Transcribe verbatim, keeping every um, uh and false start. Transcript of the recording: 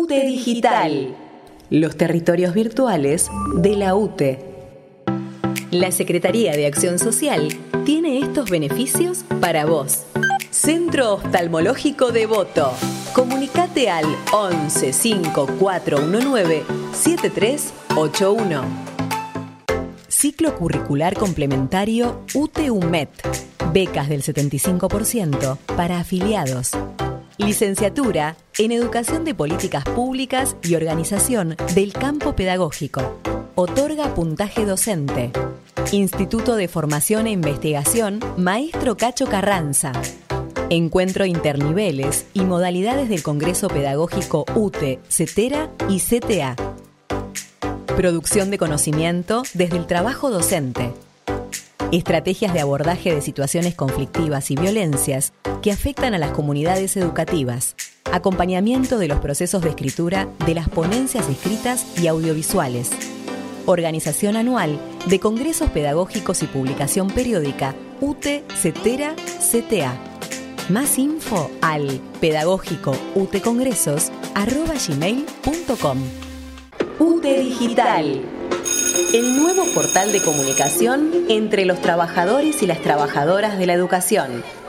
U T E Digital, los territorios virtuales de la U T E. La Secretaría de Acción Social tiene estos beneficios para vos. Centro Oftalmológico Devoto. Comunicate al once cinco cuatro uno nueve siete tres ocho uno. Ciclo curricular complementario U T E U M E T. Becas del setenta y cinco por ciento para afiliados. Licenciatura en Educación de Políticas Públicas y Organización del Campo Pedagógico. Otorga puntaje docente. Instituto de Formación e Investigación Maestro Cacho Carranza. Encuentro interniveles y modalidades del Congreso Pedagógico U T E, CETERA y C T A. Producción de conocimiento desde el trabajo docente. Estrategias de abordaje de situaciones conflictivas y violencias que afectan a las comunidades educativas. Acompañamiento de los procesos de escritura de las ponencias escritas y audiovisuales. Organización anual de congresos pedagógicos y publicación periódica U T E, CETERA, C T A. Más info al pedagógico-utecongresos arroba gmail punto com. U T E Digital, el nuevo portal de comunicación entre los trabajadores y las trabajadoras de la educación.